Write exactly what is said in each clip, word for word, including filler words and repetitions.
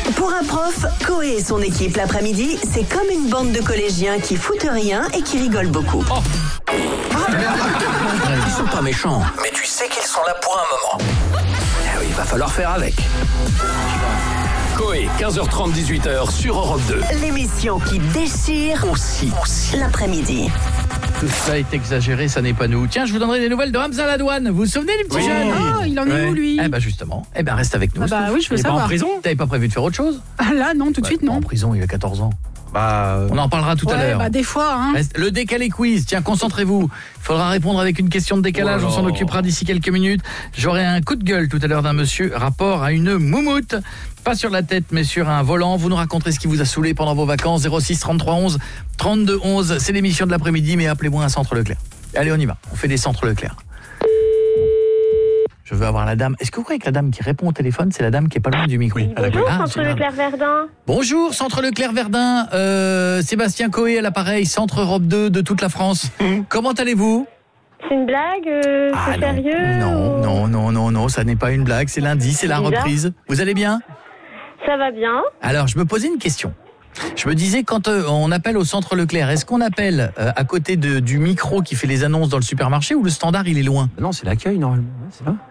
Pour un prof, Coé et son équipe l'après-midi, c'est comme une bande de collégiens qui foutent rien et qui rigolent beaucoup. Oh. Ils sont pas méchants, mais tu sais qu'ils sont là pour un moment. Eh oui, il va falloir faire avec. Coé, quinze heures trente, dix-huit heures sur Europe deux. L'émission qui déchire Aussi, aussi. l'après-midi. Tout ça est exagéré, ça n'est pas nous. Tiens, je vous donnerai des nouvelles de Hamza Ladouane. Vous vous souvenez du petit Oui. jeune? Ah, il en est Ouais. où, lui? Eh ben justement, eh ben reste avec nous. Ah bah oui, je veux Il est pas savoir. en prison? T'avais pas prévu de faire autre chose? Ah là, non, tout de Bah, suite, pas non. En prison, il a quatorze ans. Bah, On en parlera tout à Ouais, l'heure. bah des fois, hein. Reste- Le décalé quiz, tiens, concentrez-vous. Il faudra répondre avec une question de décalage, Oh on là. s'en occupera d'ici quelques minutes. J'aurai un coup de gueule tout à l'heure d'un monsieur rapport à une moumoute. Pas sur la tête, mais sur un volant. Vous nous raconterez ce qui vous a saoulé pendant vos vacances. zéro six trente-trois onze trente-deux onze, c'est l'émission de l'après-midi, mais appelez-moi un centre Leclerc. Allez, on y va, on fait des centres Leclerc. Je veux avoir la dame. Est-ce que vous croyez que la dame qui répond au téléphone, c'est la dame qui est pas loin du micro? Bonjour, Ah, Centre génial. Leclerc-Verdun. Bonjour, Centre Leclerc-Verdun, euh, Sébastien Coé à l'appareil, Centre Europe deux de toute la France. Comment allez-vous? C'est une blague euh, Ah C'est non. sérieux Non, ou- non, non, non, non, ça n'est pas une blague, c'est lundi, c'est la Bizarre. reprise. Vous allez bien? Ça va bien. Alors, je me posais une question. Je me disais, quand euh, on appelle au Centre Leclerc, est-ce qu'on appelle euh, à côté de, du micro qui fait les annonces dans le supermarché ou le standard, il est loin? non, c'est l'accueil normalement. Ouais, c'est là.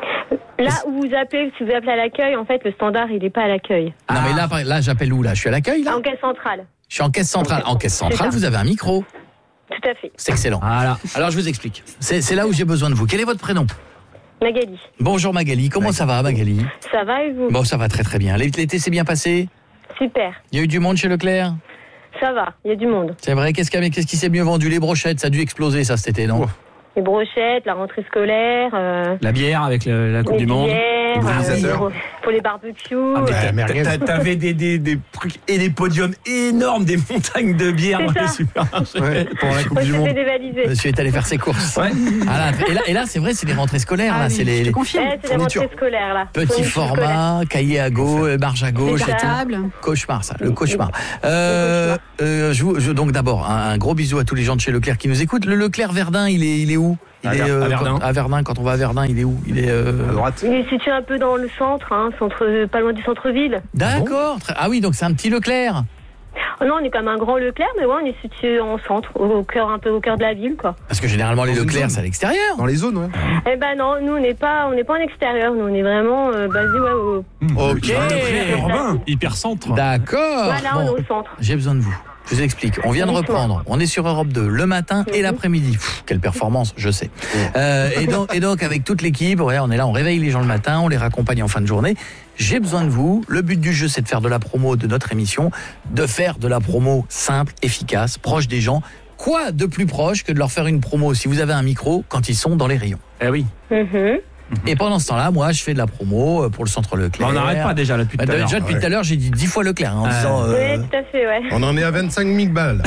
Là où vous appelez, si vous appelez à l'accueil, en fait, le standard, il n'est pas à l'accueil. Non, mais là, par- là j'appelle où là? Je suis à l'accueil là? En caisse centrale. Je suis en caisse centrale. En caisse centrale, C'est ça. vous avez un micro. Tout à fait. C'est excellent. Voilà. Alors, je vous explique. C'est c'est là où j'ai besoin de vous. Quel est votre prénom? Magali. Bonjour Magali, comment ça va Magali? Ça va et vous? Bon, ça va très très bien. L'été s'est bien passé? Super. Il y a eu du monde chez Leclerc? Ça va, il y a du monde. C'est vrai, qu'est-ce qui, qu'est-ce qui s'est mieux vendu? Les brochettes, ça a dû exploser ça cet été, non? Oh. Les brochettes, la rentrée scolaire, euh, La bière avec le- la Coupe les du Monde. bières, les euh, réalisateurs. les- pour les barbecues. Ah, mais euh, t'a- merguez. t'a- T'avais des, des, des trucs et des podiums énormes, des montagnes de bière C'est dans les ça. supermarchés. Ouais, pour la Coupe Moi, du je Monde. fais dévaliser. Monsieur est allé faire ses courses. Ouais. Ah là, et, là, et là, c'est vrai, c'est les rentrées scolaires. Ah là, oui, c'est les, je te les confirme. Ouais, c'est la fourniture. rentrée scolaire, là. petits Fourniture scolaire. formats, cahiers à gauche, marge à gauche. Les et tout. tables. Cauchemar, ça, le cauchemar. Euh, euh, je vous, je, donc d'abord, un, un gros bisou à tous les gens de chez Leclerc qui nous écoutent. Le Leclerc Verdun, il est, il est où? Il À est Ver- à Verdun. Quand, à Verdun. Quand on va à Verdun, il est où? Il est. euh, À droite. Il est situé un peu dans le centre, hein, centre, pas loin du centre-ville. D'accord. très- Ah oui, donc c'est un petit Leclerc. Oh non, on est comme un grand Leclerc, mais ouais, on est situé en centre, au, au cœur, un peu au cœur de la ville, quoi. Parce que généralement les Dans une Leclerc, zone. c'est à l'extérieur. Dans les zones, ouais. Eh ben non, nous on n'est pas, on n'est pas en extérieur, nous on est vraiment euh, basé ouais, au. Ok. urbain, hyper centre. D'accord. Voilà, on Bon, est au centre. j'ai besoin de vous. Je vous explique. On vient de Dites-moi. reprendre. On est sur Europe deux le matin et Mhm. l'après-midi. Pff, quelle performance, je sais. Euh, et, donc, et donc, avec toute l'équipe, ouais, on est là, on réveille les gens le matin, on les raccompagne en fin de journée. J'ai besoin de vous. Le but du jeu, c'est de faire de la promo de notre émission, de faire de la promo simple, efficace, proche des gens. Quoi de plus proche que de leur faire une promo si vous avez un micro quand ils sont dans les rayons? Eh oui. Mhm. Et pendant ce temps-là, moi, je fais de la promo pour le centre Leclerc. Bah, on n'arrête pas déjà là depuis Bah, tout à l'heure. déjà depuis ouais. tout à l'heure, j'ai dit dix fois Leclerc hein, en Euh, disant. euh, Oui, tout à fait, ouais. On en est à vingt-cinq mille balles.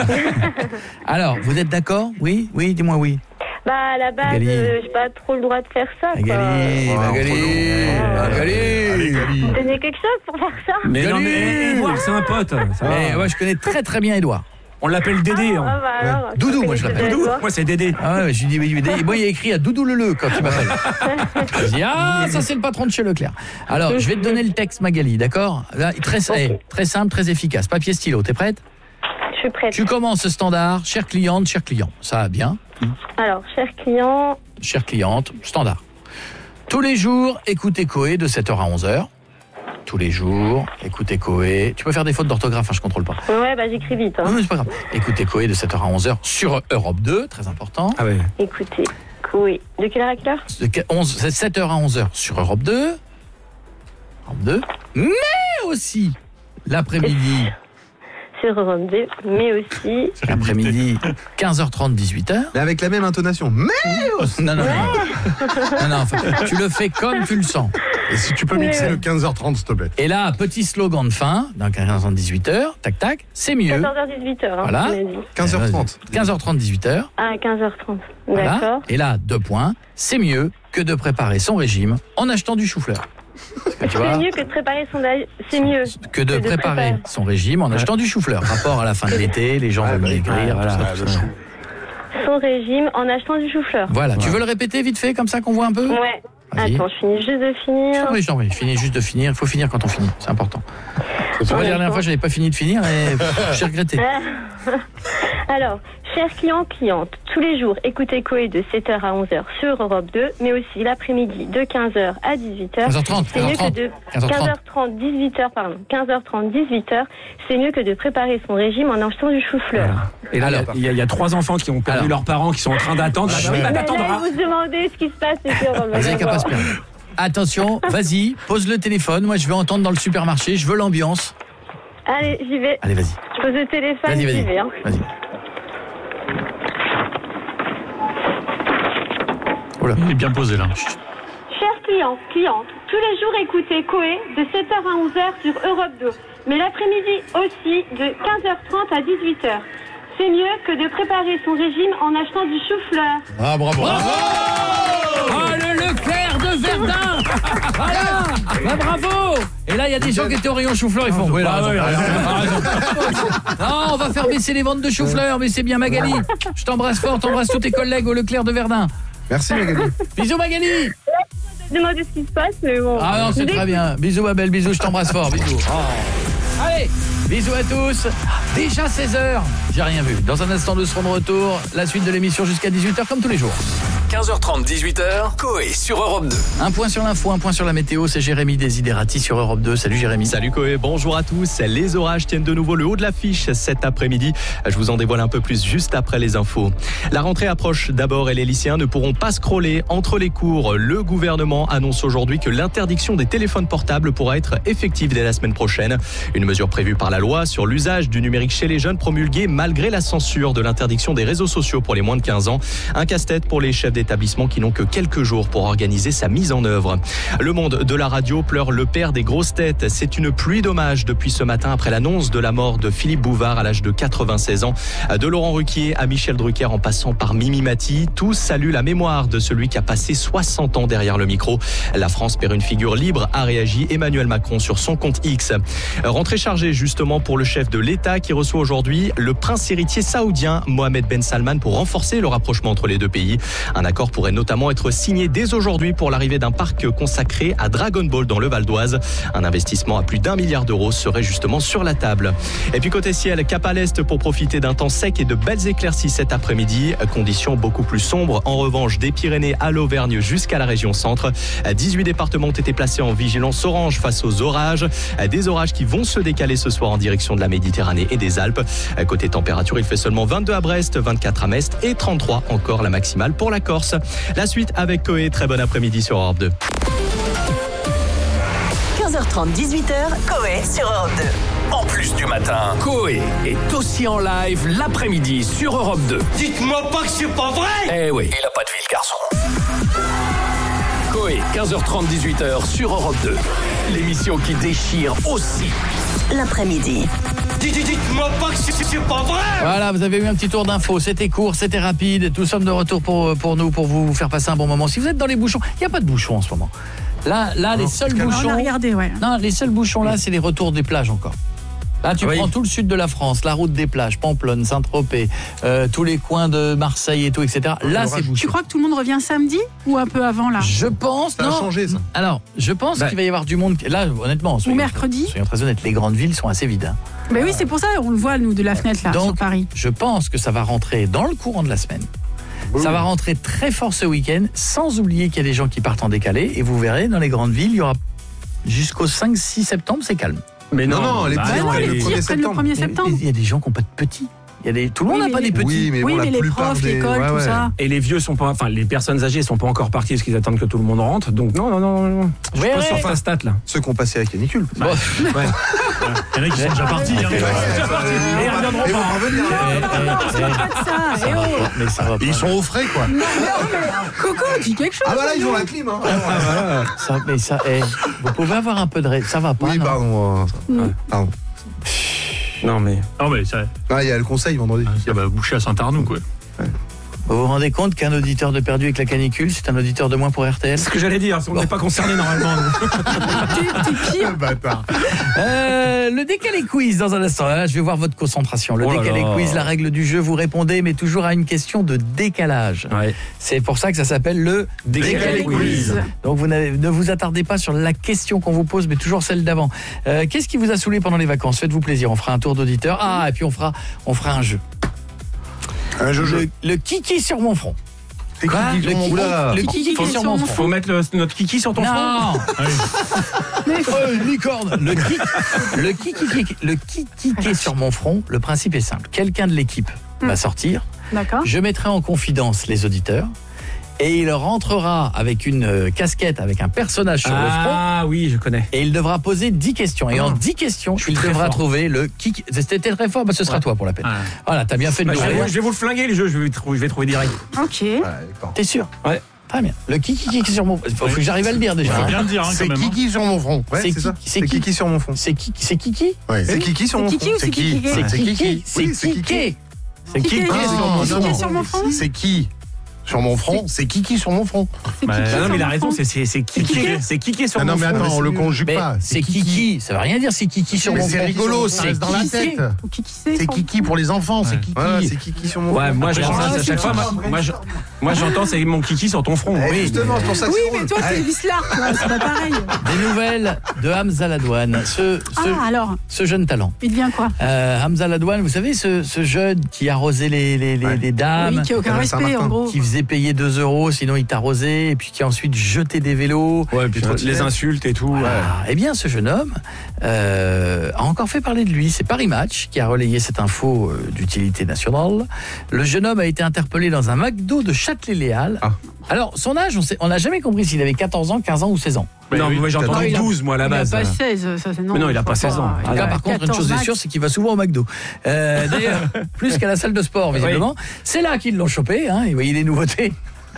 Alors, vous êtes d'accord? Oui, oui, dis-moi oui. Bah à la base, Magali. euh, j'ai pas trop le droit de faire ça. Quoi. Magali, Oh, Magali, entre Magali. Allez, Gali. Vous donnez quelque chose pour faire ça? Mais non, Salut. mais Edouard, c'est un pote. Ça va. Mais moi, je connais très très bien Edouard. On l'appelle Dédé. Ah, hein. bah, alors, Doudou, je moi, je connais l'appelle. peut-être Doudou. Edouard. Moi, c'est Dédé. Ah ouais, je lui dis, mais, mais, moi, il y a écrit à Doudou Leleu quand il m'appelle. Je dis, ah, ça c'est le patron de chez Leclerc. Alors, je vais te donner le texte, Magali, d'accord? Là, très, eh, très simple, très efficace. Papier, stylo, t'es prête? Je suis prête. Tu commences ce standard, chère cliente, cher client. Ça va bien. Alors, cher client, Chère cliente, standard. Tous les jours, écoutez Coé de sept heures à onze heures. Tous les jours, écoutez Coé. Tu peux faire des fautes d'orthographe, hein, je contrôle pas. ouais, bah j'écris vite. Non, Hein. mais c'est pas grave. Écoutez Coé de sept heures à onze heures sur Europe deux, très important. Ah ouais. Écoutez, oui. De quelle heure à quelle heure? De onze, c'est sept heures à onze heures sur Europe deux. Europe deux. Mais aussi l'après-midi. Sur Europe deux, mais aussi. L'après-midi, quinze heures trente, dix-huit heures. Mais avec la même intonation. Mais Non, non, non. non, non enfin, tu le fais comme tu le sens. Et si tu peux mixer le quinze heures trente, s'il te plaît. Et là, petit slogan de fin, dans quinze heures trente, dix-huit heures, tac, tac, c'est mieux. quatorze heures dix-huit heures. Hein, Voilà. on a dit. quinze heures trente. quinze heures trente, dix-huit heures. Ah, quinze heures trente. Voilà. D'accord. Et là, deux points, c'est mieux que de préparer son régime en achetant du chou-fleur. Parce que tu vois, C'est mieux que de préparer son. a- C'est mieux. que de que de préparer préparer. son régime en achetant du chou-fleur. Rapport à la fin de l'été, les gens Ah, veulent bah, maigrir, voilà. tout ça, Ah, tout le ça. chou. Son régime en achetant du chou-fleur. Voilà, tu veux le répéter vite fait, comme ça qu'on voit un peu? Ouais. Vas-y. Attends, je finis juste de finir. Oui, je t'en prie, je finis juste de finir. Il faut finir quand on finit, c'est important. C'est vrai, la dernière fois, je n'avais pas fini de finir et pff, j'ai regretté. Alors, chers clients, clientes, tous les jours, écoutez Coé de sept heures à onze heures sur Europe deux, mais aussi l'après-midi de quinze heures à dix-huit heures. quinze heures trente, C'est mieux que de quinze heures trente. quinze heures trente, dix-huit heures, pardon. quinze heures trente, dix-huit heures. C'est mieux que de préparer son régime en achetant du chou-fleur. Et là, il y, a- il y a trois enfants qui ont perdu Alors. leurs parents, qui sont en train d'attendre. Ah, bah oui, bah, Mais t'attendras. là, vous se demandez ce qui se passe sur Europe Vous avez qu'à pas se perdre. Attention, vas-y, pose le téléphone. Moi, je vais entendre dans le supermarché. Je veux l'ambiance. Allez, j'y vais. Allez, vas-y. Je pose le téléphone, Vas-y, j'y vas-y. vais. Hein. Vas-y. Oh là. Il est bien posé là. Chers clients, clientes, tous les jours écoutez Coé de sept heures à onze heures sur Europe deux, mais l'après-midi aussi de quinze heures trente à dix-huit heures. C'est mieux que de préparer son régime en achetant du chou-fleur. Ah, bravo. Oh, le Leclerc de Verdun. Voilà. Bah, bravo. Et là, il y a des gens qui étaient au rayon chou-fleur. Ils font, oui, là, ouais, non, on va faire baisser les ventes de chou-fleur, mais c'est bien, Magali. Je t'embrasse fort, t'embrasse tous tes collègues au Leclerc de Verdun. Merci, Magali. Bisous, Magali. Demandez ce qui se passe, mais bon. Ah non, c'est très bien. Bisous, ma belle, bisous, je t'embrasse fort, bisous. Oh. Allez, bisous à tous. Déjà seize heures, j'ai rien vu. Dans un instant, nous serons de retour. La suite de l'émission jusqu'à dix-huit heures, comme tous les jours. quinze heures trente, dix-huit heures, Coé sur Europe deux. Un point sur l'info, un point sur la météo, c'est Jérémy Desiderati sur Europe deux. Salut Jérémy. Salut Coé, bonjour à tous. Les orages tiennent de nouveau le haut de l'affiche cet après-midi. Je vous en dévoile un peu plus juste après les infos. La rentrée approche d'abord et les lycéens ne pourront pas scroller entre les cours. Le gouvernement annonce aujourd'hui que l'interdiction des téléphones portables pourra être effective dès la semaine prochaine. Une mesure prévue par la loi sur l'usage du numérique chez les jeunes promulguée malgré la censure de l'interdiction des réseaux sociaux pour les moins de quinze ans. Un casse-tête pour les chefs d'établissement qui n'ont que quelques jours pour organiser sa mise en œuvre. Le monde de la radio pleure le père des grosses têtes. C'est une pluie d'hommages depuis ce matin après l'annonce de la mort de Philippe Bouvard à l'âge de quatre-vingt-seize ans. De Laurent Ruquier à Michel Drucker en passant par Mimi Mati, tous saluent la mémoire de celui qui a passé soixante ans derrière le micro. La France perd une figure libre, a réagi Emmanuel Macron sur son compte X. Rentrée chargée justement pour le chef de l'État qui reçoit aujourd'hui le prince héritier saoudien Mohamed Ben Salman pour renforcer le rapprochement entre les deux pays. Un accord pourrait notamment être signé dès aujourd'hui pour l'arrivée d'un parc consacré à Dragon Ball dans le Val d'Oise. Un investissement à plus d'un milliard d'euros serait justement sur la table. Et puis côté ciel, cap à l'est pour profiter d'un temps sec et de belles éclaircies cet après-midi. Conditions beaucoup plus sombres en revanche des Pyrénées à l'Auvergne jusqu'à la région centre. dix-huit départements ont été placés en vigilance orange face aux orages. Des orages qui vont se décaler ce soir en direction de la Méditerranée et des Alpes. Côté température, il fait seulement vingt-deux à Brest, vingt-quatre à Metz et trente-trois encore la maximale pour la Corse. La suite avec Coé, très bon après-midi sur Europe deux. quinze heures trente, dix-huit heures, Coé sur Europe deux. En plus du matin, Coé est aussi en live l'après-midi sur Europe deux. Dites-moi pas que c'est pas vrai! Eh oui, il a pas de vie le garçon. Coé, quinze heures trente, dix-huit heures sur Europe deux. L'émission qui déchire aussi L'après-midi. Dites-moi pas que c'est c'est pas vrai! Voilà, vous avez eu un petit tour d'info. C'était court, c'était rapide. Nous sommes de retour pour, pour nous, pour vous faire passer un bon moment. Si vous êtes dans les bouchons, il n'y a pas de bouchons en ce moment. Là, là les seuls On bouchons... a regardé, ouais. Non, les seuls bouchons là, c'est les retours des plages encore. Là, tu Oui. prends tout le sud de la France, la route des plages, Pamplonne, Saint-Tropez, euh, tous les coins de Marseille et tout, et cetera. Là, c'est bouché. Tu crois que tout le monde revient samedi ou un peu avant là? Je pense, Ça a non. changé, ça. Alors, je pense Bah. qu'il va y avoir du monde. Là, honnêtement, soyons, mercredi. soyons très honnêtes, les grandes villes sont assez vides. Hein. Ben oui, c'est pour ça, on le voit nous de la fenêtre là, Donc, sur Paris. je pense que ça va rentrer dans le courant de la semaine. Ça va rentrer très fort ce week-end, sans oublier qu'il y a des gens qui partent en décalé. Et vous verrez, dans les grandes villes, il y aura jusqu'au cinq six septembre, c'est calme. Mais Non, non, les bah petits, Ah non, ouais, les le petits premier reprennent le septembre. premier septembre. Il y a des gens qui n'ont pas de petits. Il y a des... Tout le monde Oui, n'a pas mais des petits. Oui, mais Oui, bon, la mais les plupart profs, des- l'école, ouais, tout ouais. ça. Et les vieux sont pas, enfin les personnes âgées sont pas encore parties parce qu'ils attendent que tout le monde rentre. Donc non, non, non, non. Je Ouais, suis pas ouais. sur ta stat là. Ceux qui ont passé la canicule. Bon. Il y en a qui sont déjà partis. hein. Et ils reviendront Ils vont pas. revenir. Pas de ça, eh oh. Mais ça va pas. Ils sont au frais, quoi. Coco, dis quelque chose. Ah bah là, ils ont la clim, hein. Ça, mais ça, eh, vous pouvez avoir un peu de... ré- Ça va pas, Oui, non pardon. euh, Pardon. Non mais Non, mais ça, Ah, il y a le conseil vendredi. ça va boucher à Saint-Arnoux, quoi. Vous vous rendez compte qu'un auditeur de Perdu avec la canicule, c'est un auditeur de moins pour R T L? C'est ce que j'allais dire, on n'est pas concerné normalement. T'es pire. Bâtard. Euh, le décalé quiz dans un instant. Là, je vais voir votre concentration. Le Oh là décalé là. quiz, la règle du jeu, vous répondez, mais toujours à une question de décalage. Ouais. C'est pour ça que ça s'appelle le Décalé quiz. Donc vous n'avez- ne vous attardez pas sur la question qu'on vous pose, mais toujours celle d'avant. Euh, Qu'est-ce qui vous a saoulé pendant les vacances? Faites-vous plaisir. On fera un tour d'auditeur. Ah, et puis on fera, on fera un jeu. Un jeu, jeu. Le, le kiki sur mon front. C'est qui qui Le joue mon kiki, oula. le kiki sur mon front. Faut mettre le- notre kiki sur ton front. Non. Mais Oh, une licorne. Le kiki, le kiki, le kiki qui est sur mon front. Le principe est simple. Quelqu'un de l'équipe va sortir. D'accord. Je mettrai en confidence les auditeurs et il rentrera avec une euh, casquette avec un personnage sur le front Ah oui, je connais. et il devra poser dix questions. Et en Ah. dix questions, suis il très devra fort. trouver le kiki. C'était très fort, bah ce sera Ouais. toi pour la peine. Ouais. Voilà, t'as bien fait de Bah, nous je, vais, rire. je vais vous le flinguer, les jeux, je vais, trou- je vais trouver direct. Ok. Ouais, d'accord. T'es sûr? Ouais. Très bien. Le kiki qui est sur mon front. Il faut que j'arrive à le dire déjà. Faut hein. bien le dire, hein, C'est quand même. hein. Kiki sur mon front. Ouais, C'est c'est ça. qui- c'est C'est qui- Kiki sur mon front. C'est qui C'est Kiki Ouais, c'est Kiki sur C'est mon Kiki front. ou c'est Kiki C'est Ouais, Kiki. C'est Oui, c'est Kiki. C'est Kiki Kiki. sur mon non, front. non. Kiki sur mon front. C'est qui sur mon front? C'est Kiki sur mon front. C'est Bah, Kiki Ah non, sur mais il a mon raison, front. c'est c'est c'est Kiki. Kiki. C'est Kiki sur Ah mon non, mais front. attends, on le Mais conjugue Mais pas. c'est Kiki. Ça veut rien dire c'est Kiki sur Mais mon c'est front. rigolo, ça C'est reste dans la Kiki. tête. Ou Kiki c'est C'est sur- Kiki pour les enfants, c'est Ouais. Kiki. Ouais, c'est Kiki sur mon Ouais, front. moi Après, j'entends ça, à c'est chaque fois. Kiki. Moi, moi, je- moi, j'entends c'est mon Kiki sur ton front. Eh, Oui. justement, c'est pour ça que Oui, c'est mais drôle. toi, t'es Allez. Vislar, toi, c'est pas pareil. Des nouvelles de Hamza Ladouane. Ce, ce, Ah, alors, ce jeune talent. il devient quoi? Euh, Hamza Ladouane, vous savez, ce, ce jeune qui arrosait les, les, les, Ouais. les dames, Oui, qui a aucun Comme respect, Saint-Martin. en gros. qui faisait payer deux euros, sinon il t'arrosait, et puis qui a ensuite jeté des vélos. Ouais, puis les insultes et tout. ouais. Voilà. Eh bien, ce jeune homme euh, a encore fait parler de lui. C'est Paris Match qui a relayé cette info euh, d'utilité nationale. Le jeune homme a été interpellé dans un McDo de Châtelet-Léal. Ah. Alors, son âge, on sait- on n'a jamais compris s'il avait quatorze ans, quinze ans ou seize ans. Non, mais moi j'ai entendu il a- douze, moi, à la Il base. a pas seize, ça c'est non. Mais non, il a je pas crois seize ans. Il En tout cas, a par contre, une quatorze chose est max. sûre, c'est qu'il va souvent au McDo. Euh, D'ailleurs, plus qu'à la salle de sport, visiblement. C'est là qu'ils l'ont chopé. Hein, et vous voyez les nouveautés.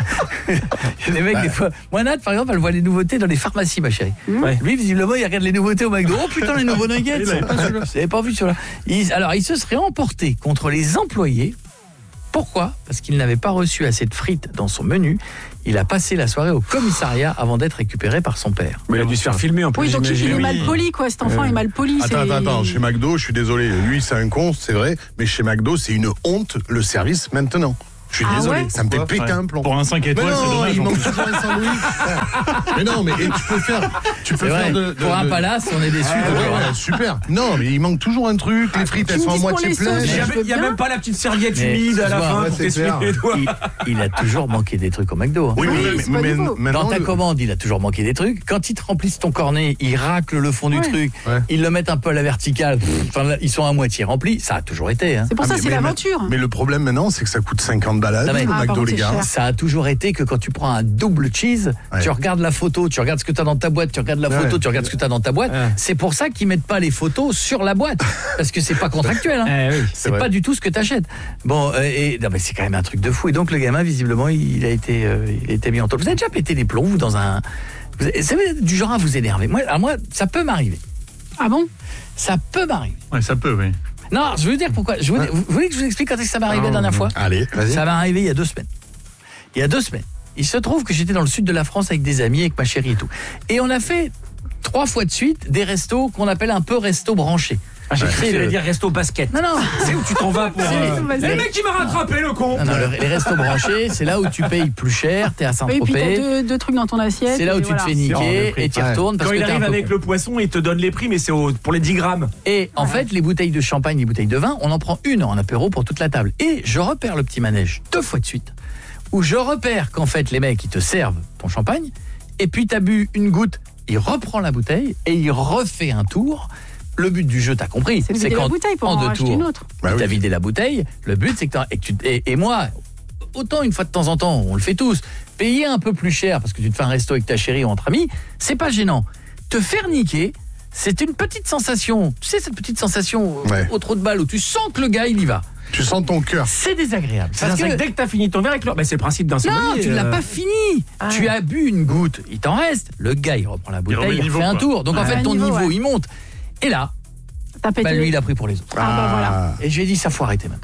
Il y a des mecs, des fois. Moi, Nat, par exemple, elle voit les nouveautés dans les pharmacies, ma chérie. Ouais. Lui, visiblement, il regarde les nouveautés au McDo. Oh putain, les nouveaux nuggets. Il avait pas Vous n'avez pas vu celui-là. Il- Alors, il se serait emporté contre les employés. Pourquoi? Parce qu'il n'avait pas reçu assez de frites dans son menu. Il a passé la soirée au commissariat avant d'être récupéré par son père. Mais il a dû se faire filmer en plus. Oui, donc il j'imagine. est mal Oui. poli, quoi. Cet enfant est mal poli. Attends, c'est- attends, attends, chez McDo, je suis désolé, lui c'est un con, c'est vrai, mais chez McDo, c'est une honte le service maintenant. Je suis Ah désolé, ouais ça me fait péter Ouais. un plomb. Pour un cinq Mais étoiles, c'est non, dommage. il en manque plus. toujours un sandwich. Mais non, mais et tu peux faire, tu C'est peux vrai, faire de, de- pour un de- palace, on est déçus. Ah, ouais, ouais, super. Non, mais il manque toujours un truc, les frites, Tu elles me sont à dis pour moitié les pleines. sauces, Il y a, Je veux il y a bien. même pas la petite serviette Mais, humide à la excuse-moi, fin ouais, pour c'est t'essuyer clair. les doigts. Il, il a toujours manqué des trucs au McDo. hein. Oui, Oui, mais, c'est pas mais nouveau. maintenant, Dans ta le- commande, il a toujours manqué des trucs. Quand ils te remplissent ton cornet, ils raclent le fond du Ouais. truc, Ouais. ils le mettent un peu à la verticale. Pff, Enfin, là, ils sont à moitié remplis. Ça a toujours été. Hein. C'est pour Ah, ça, mais- c'est mais- l'aventure. Mais le problème maintenant, c'est que ça coûte cinquante balles à Non, mais- le Ah, McDo, par contre, les c'est gars. cher. Ça a toujours été que quand tu prends un double cheese, Ouais. tu regardes la photo, tu regardes ce que tu as dans ta boîte, tu regardes la Ouais. photo, tu regardes ce que tu as dans ta boîte. Ouais. C'est pour ça qu'ils mettent pas les photos sur la boîte. Parce que c'est pas contractuel. Hein. Eh oui. C'est vrai. pas du tout ce que tu achètes. Bon, euh, et non, mais c'est quand même un truc de fou. Et donc le gamin, visiblement, il a été, euh, il a été mis en taule. Vous avez déjà pété les plombs, vous, dans un. Vous avez- vous savez, du genre à vous énerver. Moi, à moi, ça peut m'arriver. Ah bon? Ça peut m'arriver. Ouais, ça peut, oui. Non, je veux vous dire pourquoi. Je vous, vous voulez que je vous explique quand est-ce que ça m'est arrivé la dernière fois? Allez, vas-y. Ça m'est arrivé il y a deux semaines. Il y a deux semaines. Il se trouve que j'étais dans le sud de la France avec des amis, avec ma chérie et tout. Et on a fait trois fois de suite des restos qu'on appelle un peu restos branchés. Ah, j'ai cru C'est qu'il allait le- dire resto basket. Non, non. C'est où tu t'en vas pour. C'est- euh, vas-y. Le mec qui m'a rattrapé, le con. Non, non, le- les restos branchés, c'est là où tu payes plus cher, t'es à Oui, puis t'as Saint-Tropez. deux, deux trucs dans ton assiette. C'est là où et tu voilà. te fais C'est hors de niquer prix. et tu y Ouais. retournes parce Quand que il t'es un arrive peu avec con. le poisson, il te donne les prix, mais c'est au- pour les dix grammes. Et en fait, les bouteilles de champagne, les bouteilles de vin, on en prend une en apéro pour toute la table. Et je repère le petit manège deux fois de suite, où je repère qu'en fait, les mecs, ils te servent ton champagne, et puis t'as bu une goutte, il reprend la bouteille, et il refait un tour. Le but du jeu, t'as compris, C'est de vider la qu'en bouteille pour en en deux racheter tours, une autre. Bah t'as oui. vidé la bouteille, le but c'est que, t'en- et, que tu, et, et moi, autant une fois de temps en temps, on le fait tous, payer un peu plus cher parce que tu te fais un resto avec ta chérie ou entre amis, c'est pas gênant. Te faire niquer, c'est une petite sensation, tu sais cette petite sensation euh, Ouais. au trou de balle où tu sens que le gars il y va. Tu sens ton cœur. C'est désagréable. C'est Parce que que dès que t'as fini ton verre avec l'or, bah, c'est le principe d'un non, sommelier. tu ne l'as euh, pas fini. Ah. Tu as bu une goutte, il t'en reste. Le gars, il reprend la remet bouteille, le il niveau, fait un quoi. tour. Donc en Ouais. fait, ton Un niveau, niveau, ouais. il monte. Et là, T'as pété. bah, lui, il a pris pour les autres. Ah bah voilà. Et je lui ai dit, ça faut arrêter maintenant.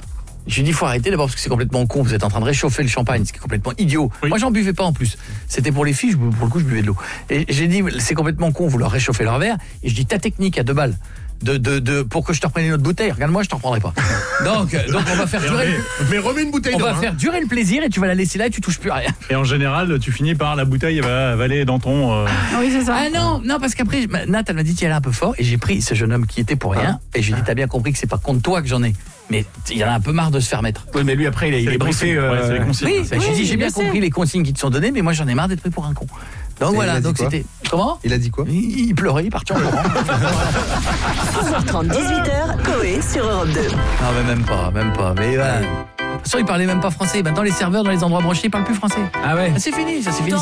Je lui ai dit, il faut arrêter d'abord parce que c'est complètement con. Vous êtes en train de réchauffer le champagne, ce qui est complètement idiot. Oui. Moi, j'en buvais pas en plus. C'était pour les filles, je, pour le coup, je buvais de l'eau. Et j'ai dit, c'est complètement con, vous leur réchauffez leur verre. Et je dis, ta technique à deux balles. De, de, de, pour que je te reprenne une autre bouteille, regarde-moi, je t'en reprendrai pas. Donc, donc on va faire durer. Mais, mais remets une bouteille. On d'eau, va hein. faire durer le plaisir et tu vas la laisser là et tu touches plus à rien. Et en général, tu finis par la bouteille va avaler dans ton. Euh... Oui, c'est ça. Ah non, non, parce qu'après, Nat, elle m'a dit, tu y allais un peu fort et j'ai pris ce jeune homme qui était pour rien et j'ai dit, t'as bien compris que c'est pas contre toi que j'en ai. Mais il en a un peu marre de se faire mettre. Oui, mais lui, après, il, a, il est briefé. Euh... Ouais, c'est les consignes. Oui, oui, j'ai dit, j'ai il bien le sait. compris les consignes qui te sont données, mais moi, j'en ai marre d'être pris pour un con. Donc Et voilà, donc c'était. Comment ? Il a dit quoi ? il, il pleurait, il partait en courant. six heures trente, dix-huit heures, Coé sur Europe deux. Non, mais même pas, même pas. Mais voilà. De toute façon, il parlait même pas français. Maintenant, les serveurs dans les endroits branchés, ils parlent plus français. Ah ouais. Ah, c'est fini, ça c'est fini.